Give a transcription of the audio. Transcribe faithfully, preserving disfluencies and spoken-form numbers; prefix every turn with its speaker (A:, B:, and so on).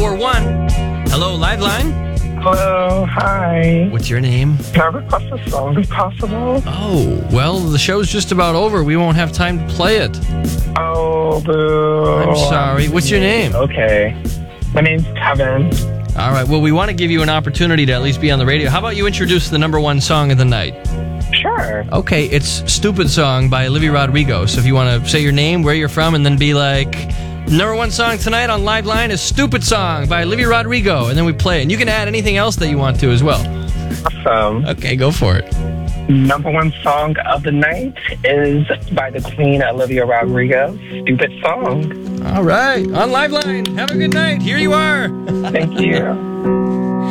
A: four one. Hello, Liveline.
B: Hello, hi.
A: What's your name?
B: Can I request a song if possible?
A: Oh, well, the show's just about over. We won't have time to play it.
B: Oh, boo.
A: I'm sorry. What's your name?
B: Okay. My name's Kevin.
A: All right, well, we want to give you an opportunity to at least be on the radio. How about you introduce the number one song of the night?
B: Sure.
A: Okay, it's Stupid Song by Olivia Rodrigo. So if you want to say your name, where you're from, and then be like, number one song tonight on Liveline is Stupid Song by Olivia Rodrigo, and then we play it. And you can add anything else that you want to as well.
B: Awesome.
A: Okay, go for it.
B: Number one song of the night is by the Queen, Olivia Rodrigo, Stupid Song.
A: All right, on Liveline. Have a good night. Here you are.
B: Thank you.